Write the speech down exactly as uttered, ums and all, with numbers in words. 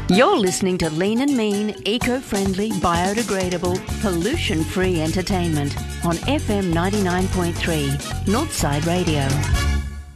You're listening to Lean and Mean, eco-friendly, biodegradable, pollution-free entertainment on F M ninety-nine point three, Northside Radio.